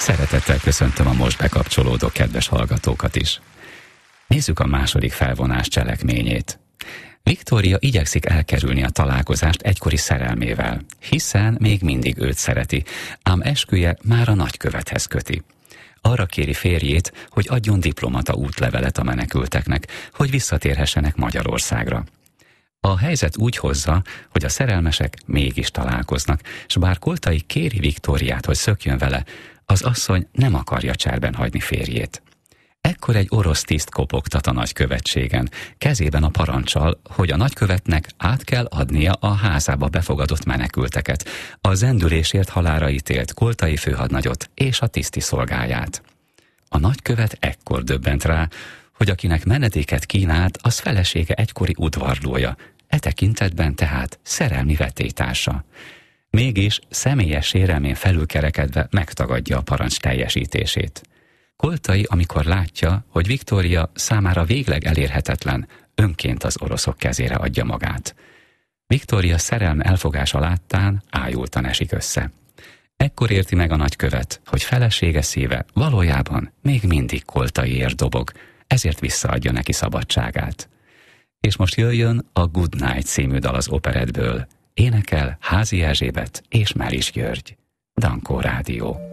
Szeretettel köszöntöm a most bekapcsolódó kedves hallgatókat is. Nézzük a második felvonás cselekményét. Viktória igyekszik elkerülni a találkozást egykori szerelmével, hiszen még mindig őt szereti, ám esküje már a nagykövethez köti. Arra kéri férjét, hogy adjon diplomata útlevelet a menekülteknek, hogy visszatérhessenek Magyarországra. A helyzet úgy hozza, hogy a szerelmesek mégis találkoznak, s bár Koltai kéri Viktóriát, hogy szökjön vele, az asszony nem akarja cserben hagyni férjét. Ekkor egy orosz tiszt kopogtat a nagykövetségen, kezében a parancsal, hogy a nagykövetnek át kell adnia a házába befogadott menekülteket, a zendülésért halálra ítélt Koltai főhadnagyot és a tiszti szolgáját. A nagykövet ekkor döbbent rá, hogy akinek menedéket kínált, az felesége egykori udvarlója, e tekintetben tehát szerelmi vetélytársa. Mégis személyes sérelmén felülkerekedve megtagadja a parancs teljesítését. Koltai, amikor látja, hogy Viktória számára végleg elérhetetlen, önként az oroszok kezére adja magát. Viktória szerelme elfogása láttán ájultan esik össze. Ekkor érti meg a nagykövet, hogy felesége szíve valójában még mindig Koltaiért dobog, ezért visszaadja neki szabadságát. És most jöjjön a Good Night című dal az operettből. Énekel Házi Erzsébet és Melis György. Dankó Rádió.